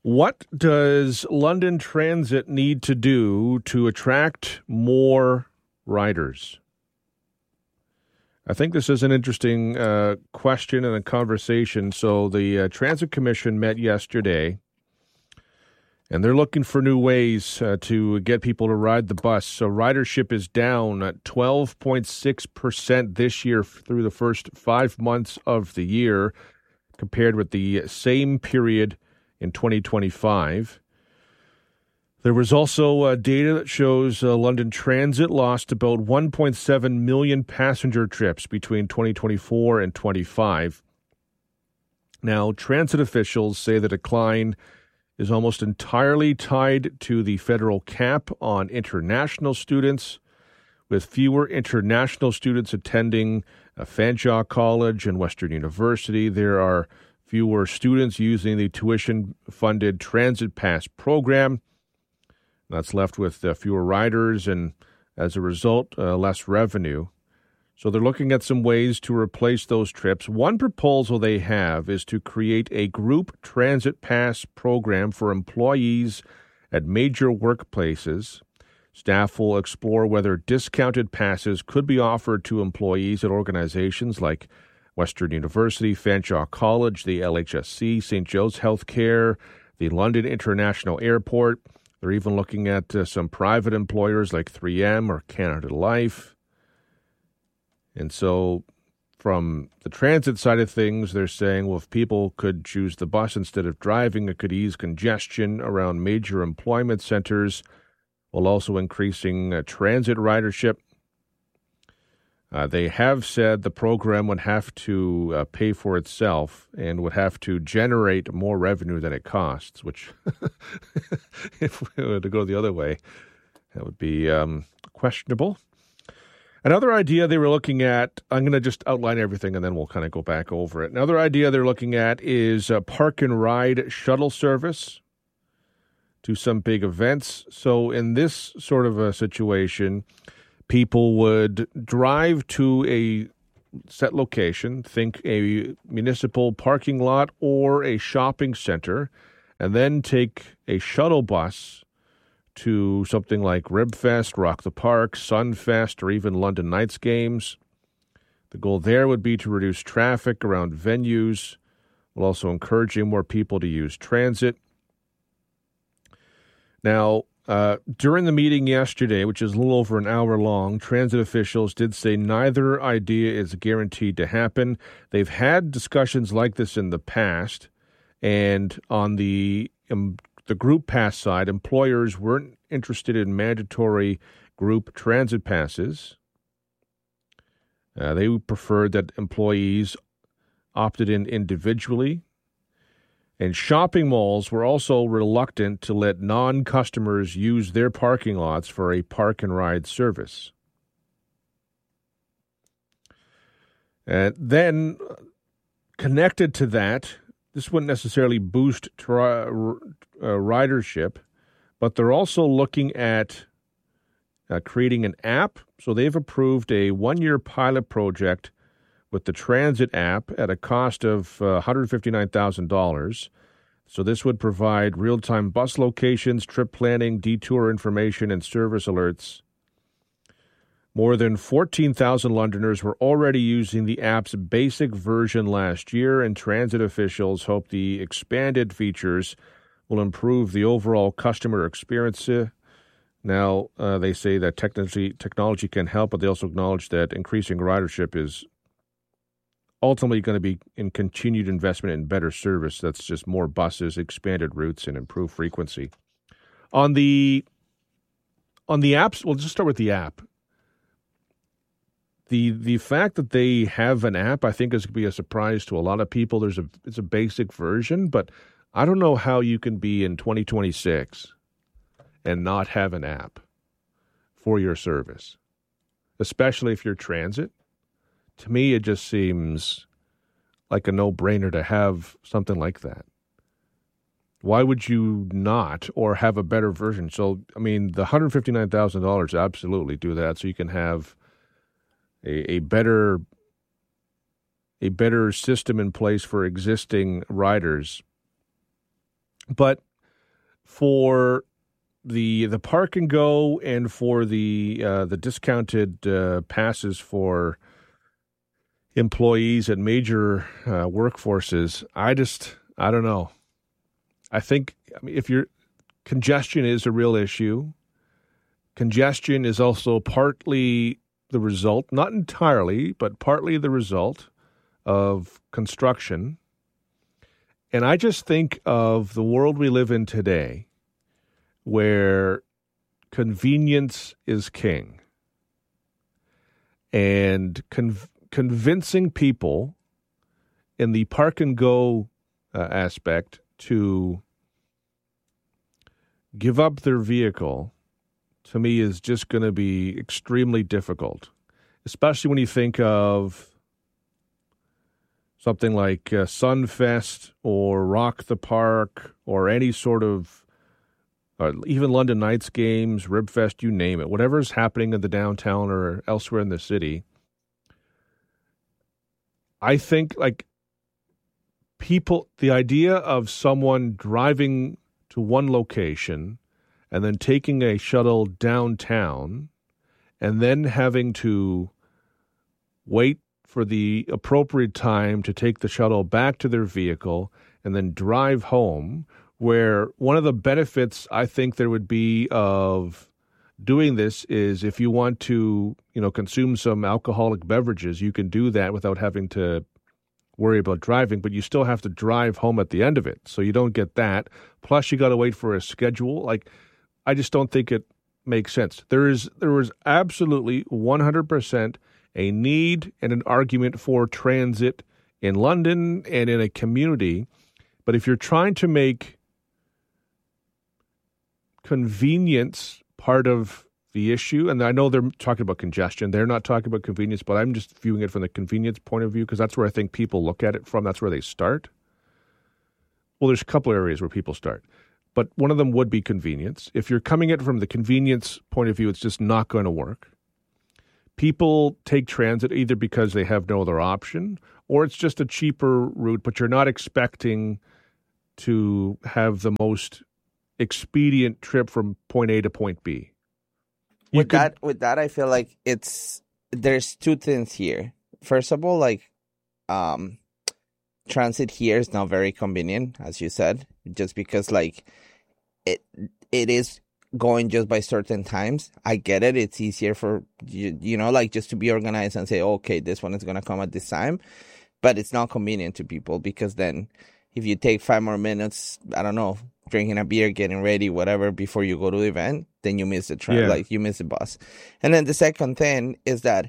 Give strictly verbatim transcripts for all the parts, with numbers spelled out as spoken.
What does London Transit need to do to attract more riders? I think this is an interesting uh, question and a conversation. So the uh, Transit Commission met yesterday, and they're looking for new ways uh, to get people to ride the bus. So ridership is down at twelve point six percent this year through the first five months of the year, compared with the same period in twenty twenty-five. There was also uh, data that shows uh, London Transit lost about one point seven million passenger trips between twenty twenty-four and twenty-five. Now, transit officials say the decline is almost entirely tied to the federal cap on international students, with fewer international students attending uh, Fanshawe College and Western University. There are fewer students using the tuition-funded Transit Pass program. That's left with uh, fewer riders and, as a result, uh, less revenue. So they're looking at some ways to replace those trips. One proposal they have is to create a group Transit Pass program for employees at major workplaces. Staff will explore whether discounted passes could be offered to employees at organizations like Western University, Fanshawe College, the L H S C, Saint Joe's Healthcare, the London International Airport. They're even looking at uh, some private employers like three M or Canada Life. And so from the transit side of things, they're saying, well, if people could choose the bus instead of driving, it could ease congestion around major employment centers, while also increasing uh, transit ridership. Uh, they have said the program would have to uh, pay for itself and would have to generate more revenue than it costs, which, if we were to go the other way, that would be um, questionable. Another idea they were looking at, I'm going to just outline everything and then we'll kind of go back over it. Another idea they're looking at is a park and ride shuttle service to some big events. So in this sort of a situation, people would drive to a set location, think a municipal parking lot or a shopping center, and then take a shuttle bus to something like Ribfest, Rock the Park, Sunfest, or even London Knights games. The goal there would be to reduce traffic around venues, while also encouraging more people to use transit. Now, Uh, during the meeting yesterday, which is a little over an hour long, transit officials did say neither idea is guaranteed to happen. They've had discussions like this in the past, and on the um, the group pass side, employers weren't interested in mandatory group transit passes. Uh, they preferred that employees opted in individually. And shopping malls were also reluctant to let non-customers use their parking lots for a park and ride service. And then, connected to that, this wouldn't necessarily boost tri- uh, ridership, but they're also looking at uh, creating an app. So they've approved a one-year pilot project with the transit app at a cost of uh, one hundred fifty-nine thousand dollars. So this would provide real-time bus locations, trip planning, detour information, and service alerts. More than fourteen thousand Londoners were already using the app's basic version last year, and transit officials hope the expanded features will improve the overall customer experience. Now, uh, they say that technology, technology can help, but they also acknowledge that increasing ridership is ultimately going to be in continued investment in better service. That's just more buses, expanded routes, and improved frequency. On the on the apps, we'll just start with the app. The the fact that they have an app, I think, is going to be a surprise to a lot of people. There's a it's a basic version, but I don't know how you can be in twenty twenty-six and not have an app for your service, especially if you're transit. To me, it just seems like a no-brainer to have something like that. Why would you not, or have a better version? So, I mean, the one hundred fifty-nine thousand dollars absolutely do that, so you can have a, a better a better system in place for existing riders. But for the the park and go and for the uh, the discounted uh, passes for employees at major uh, workforces, I just I don't know. I think I mean, if you're congestion is a real issue. Congestion is also partly the result, not entirely, but partly the result of construction. And I just think of the world we live in today, where convenience is king. And con- convincing people in the park and go uh, aspect to give up their vehicle, to me, is just going to be extremely difficult, especially when you think of something like uh, Sunfest or Rock the Park or any sort of, uh, even London Knights games, Ribfest, you name it, whatever's happening in the downtown or elsewhere in the city. I think, like, people, the idea of someone driving to one location and then taking a shuttle downtown and then having to wait for the appropriate time to take the shuttle back to their vehicle and then drive home, where one of the benefits I think there would be of doing this is if you want to, you know, consume some alcoholic beverages, you can do that without having to worry about driving, but you still have to drive home at the end of it. So you don't get that. Plus you got to wait for a schedule. Like, I just don't think it makes sense. There is there is absolutely one hundred percent a need and an argument for transit in London and in a community. But if you're trying to make convenience part of the issue, and I know they're talking about congestion, they're not talking about convenience, but I'm just viewing it from the convenience point of view because that's where I think people look at it from. That's where they start. Well, there's a couple areas where people start. But one of them would be convenience. If you're coming at it from the convenience point of view, it's just not going to work. People take transit either because they have no other option or it's just a cheaper route, but you're not expecting to have the most expedient trip from point A to point B. You With could, that, with that, I feel like it's there's two things here. First of all, like um, transit here is not very convenient, as you said, just because like it it is going just by certain times. I get it. It's easier for you, you know, like just to be organized and say, okay, this one is going to come at this time. But it's not convenient to people because then if you take five more minutes, I don't know, drinking a beer, getting ready, whatever, before you go to the event, then you miss the train, yeah. like you miss the bus. And then the second thing is that,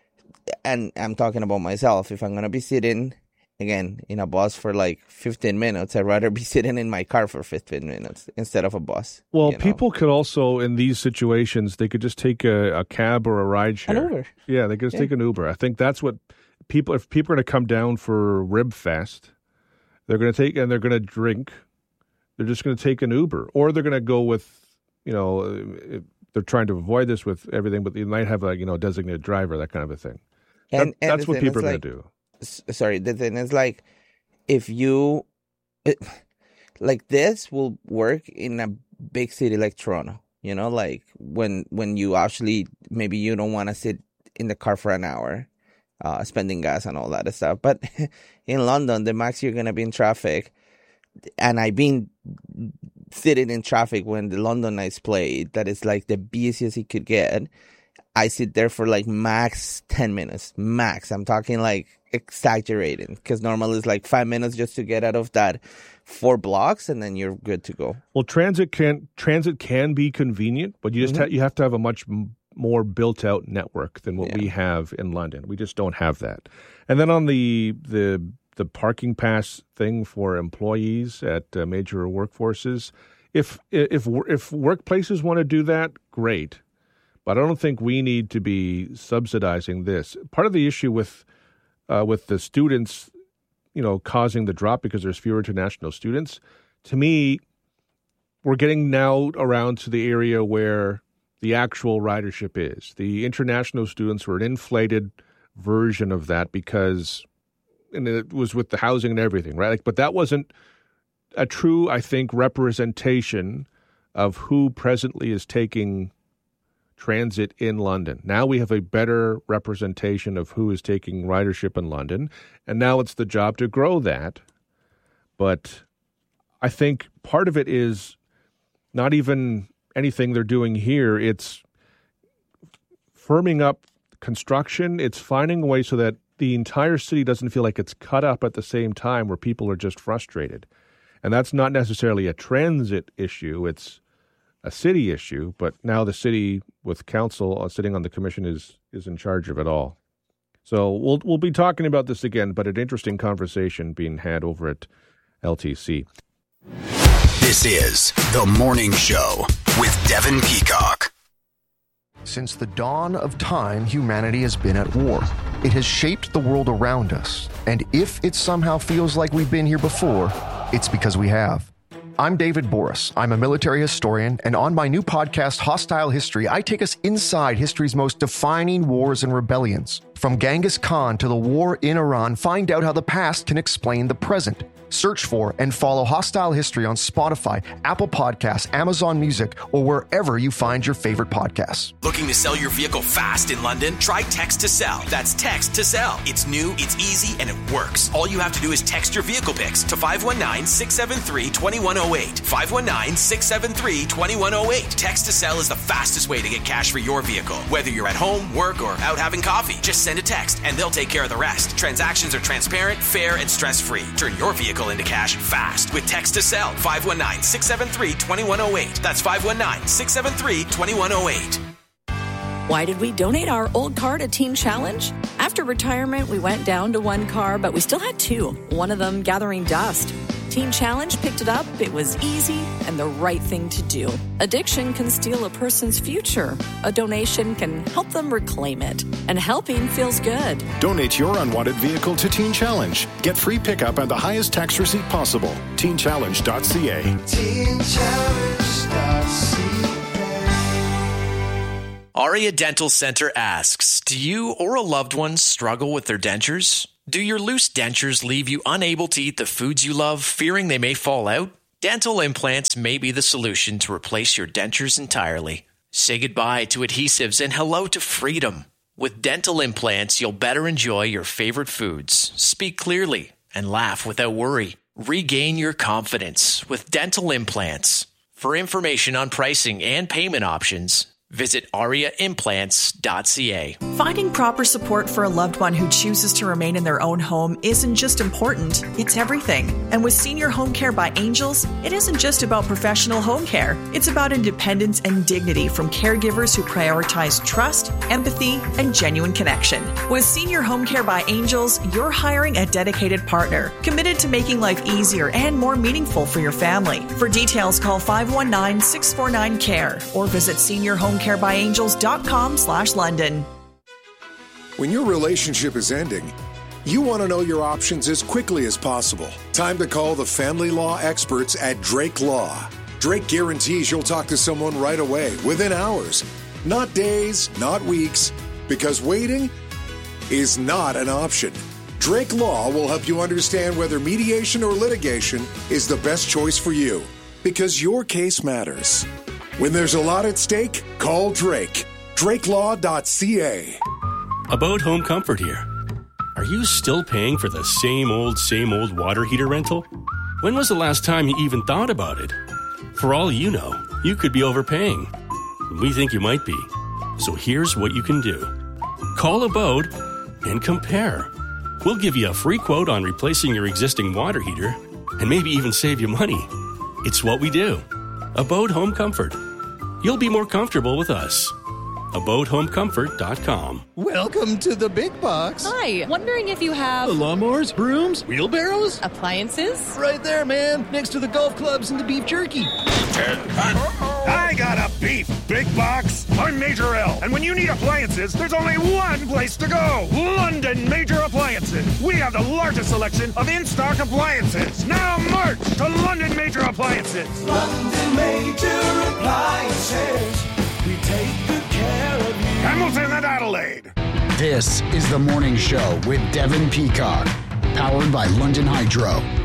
and I'm talking about myself, if I'm going to be sitting, again, in a bus for like fifteen minutes, I'd rather be sitting in my car for fifteen minutes instead of a bus. Well, you know? people could also, in these situations, they could just take a, a cab or a ride share. An Uber. Yeah, they could just Yeah. take an Uber. I think that's what people, if people are going to come down for Ribfest, they're going to take, and they're going to drink, they're just going to take an Uber. Or they're going to go with, you know, they're trying to avoid this with everything, but they might have a, you know, designated driver, that kind of a thing. And, that, and that's what people are like, going to do. Sorry, the thing is like, if you, it, like this will work in a big city like Toronto, you know, like when when you actually, maybe you don't want to sit in the car for an hour, uh, spending gas and all that stuff. But in London, the max you're going to be in traffic, and I've been sitting in traffic when the London Knights played, that is like the busiest it could get. I sit there for like max ten minutes, max. I'm talking like exaggerating because normally it's like five minutes just to get out of that four blocks and then you're good to go. Well, transit can transit can be convenient, but you just Mm-hmm. ha- you have to have a much m- more built out network than what Yeah. we have in London. We just don't have that. And then on the the the parking pass thing for employees at uh, major workforces, if if if workplaces want to do that, great. But I don't think we need to be subsidizing this. Part of the issue with uh, with the students, you know, causing the drop because there's fewer international students, to me, we're getting now around to the area where the actual ridership is. The international students were an inflated version of that because, and it was with the housing and everything, right? Like, but that wasn't a true, I think, representation of who presently is taking transit in London. Now we have a better representation of who is taking ridership in London, and now it's the job to grow that. But I think part of it is not even anything they're doing here. It's firming up construction. It's finding a way so that the entire city doesn't feel like it's cut up at the same time where people are just frustrated. And that's not necessarily a transit issue. It's a city issue, but now the city with council uh, sitting on the commission is is in charge of it all. So we'll we'll be talking about this again, but an interesting conversation being had over at L T C. This is The Morning Show with Devin Peacock. Since the dawn of time, humanity has been at war. It has shaped the world around us, and if it somehow feels like we've been here before, it's because we have. I'm David Boris. I'm a military historian, and on my new podcast, Hostile History, I take us inside history's most defining wars and rebellions. From Genghis Khan to the war in Iran, find out how the past can explain the present. Search for and follow Hostile History on Spotify, Apple Podcasts, Amazon Music, or wherever you find your favorite podcasts. Looking to sell your vehicle fast in London? Try Text to Sell. That's Text to Sell. It's new, it's easy, and it works. All you have to do is text your vehicle pics to five one nine, six seven three, two one zero eight. five one nine, six seven three, two one zero eight. Text to Sell is the fastest way to get cash for your vehicle. Whether you're at home, work, or out having coffee, just send a text and they'll take care of the rest. Transactions are transparent, fair, and stress-free. Turn your vehicle into cash fast with Text to Sell. five one nine, six seven three, two one zero eight. That's five one nine, six seven three, two one zero eight. Why did we donate our old car to Teen Challenge? After retirement, we went down to one car, but we still had two, one of them gathering dust. Teen Challenge picked it up. It was easy and the right thing to do. Addiction can steal a person's future. A donation can help them reclaim it. And helping feels good. Donate your unwanted vehicle to Teen Challenge. Get free pickup and the highest tax receipt possible. teen challenge dot c a. teen challenge dot c a. Aria Dental Center asks, do you or a loved one struggle with their dentures? Do your loose dentures leave you unable to eat the foods you love, fearing they may fall out? Dental implants may be the solution to replace your dentures entirely. Say goodbye to adhesives and hello to freedom. With dental implants, you'll better enjoy your favorite foods, speak clearly, and laugh without worry. Regain your confidence with dental implants. For information on pricing and payment options, visit aria implants dot c a. Finding proper support for a loved one who chooses to remain in their own home isn't just important, it's everything. And with Senior Home Care by Angels, it isn't just about professional home care. It's about independence and dignity from caregivers who prioritize trust, empathy, and genuine connection. With Senior Home Care by Angels, you're hiring a dedicated partner, committed to making life easier and more meaningful for your family. For details, call five one nine, six four nine, C A R E or visit senior home care by angels dot com slash London. When your relationship is ending, you want to know your options as quickly as possible. Time to call the family law experts at Drake Law. Drake guarantees you'll talk to someone right away, within hours. Not days, not weeks, because waiting is not an option. Drake Law will help you understand whether mediation or litigation is the best choice for you, because your case matters. When there's a lot at stake, call Drake. drake law dot c a. About Home Comfort here. Are you still paying for the same old, same old water heater rental? When was the last time you even thought about it? For all you know, you could be overpaying. We think you might be. So here's what you can do. Call Abode and compare. We'll give you a free quote on replacing your existing water heater and maybe even save you money. It's what we do. Abode Home Comfort. You'll be more comfortable with us. abode home comfort dot com. Welcome to the big box. Hi, wondering if you have... lawnmowers, brooms, wheelbarrows? Appliances? Right there, man, next to the golf clubs and the beef jerky. I got a beef big box. I'm Major L, and when you need appliances, there's only one place to go. London Major Appliances. We have the largest selection of in-stock appliances. Now march to London Major Appliances. London Major Appliances. We take good care of you. Hamilton and Adelaide. This is The Morning Show with Devin Peacock, powered by London Hydro.